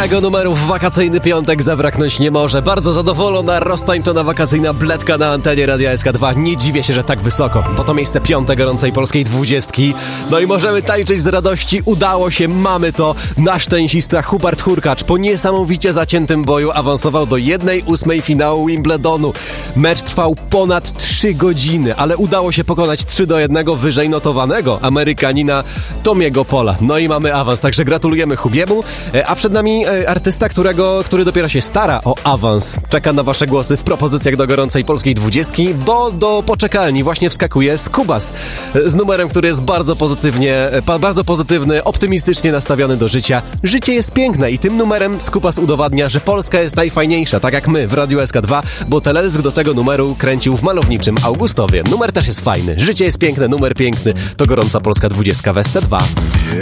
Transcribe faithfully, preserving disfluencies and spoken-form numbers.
Tego numeru w wakacyjny piątek zabraknąć nie może. Bardzo zadowolona, roztańczona wakacyjna bledka na antenie Radia S K dwa. Nie dziwię się, że tak wysoko, bo to miejsce piąte gorącej polskiej dwudziestki. No i możemy tańczyć z radości. Udało się, mamy to. Nasz tenisista Hubert Hurkacz po niesamowicie zaciętym boju awansował do jednej ósmej finału Wimbledonu. Mecz trwał ponad trzy godziny, ale udało się pokonać trzy do jednego wyżej notowanego Amerykanina Tomiego Pola. No i mamy awans, także gratulujemy Hubiemu. A przed nami artysta, którego, który dopiero się stara o awans. Czeka na wasze głosy w propozycjach do gorącej polskiej dwudziestki, bo do poczekalni właśnie wskakuje Skubas z numerem, który jest bardzo pozytywnie, bardzo pozytywny, optymistycznie nastawiony do życia. Życie jest piękne i tym numerem Skubas udowadnia, że Polska jest najfajniejsza, tak jak my w Radiu S K dwa, bo teledysk do tego numeru kręcił w malowniczym Augustowie. Numer też jest fajny. Życie jest piękne, numer piękny. To gorąca polska dwudziestka w S C dwa.